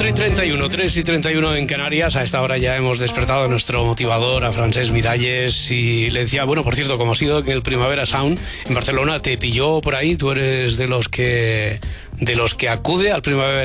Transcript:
4:31, 3:31 en Canarias. A esta hora ya hemos despertado a nuestro motivador, a Francesc Miralles, y le decía, bueno, por cierto, como ha sido en el Primavera Sound en Barcelona, ¿te pilló por ahí? ¿Tú eres de los que acude al Primavera